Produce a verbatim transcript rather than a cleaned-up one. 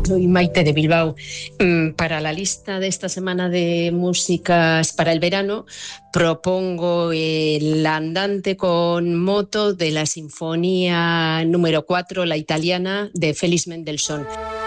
Soy Maite de Bilbao. Para la lista de esta semana de músicas para el verano propongo el andante con moto de la Sinfonía número cuatro, la italiana, de Félix Mendelssohn.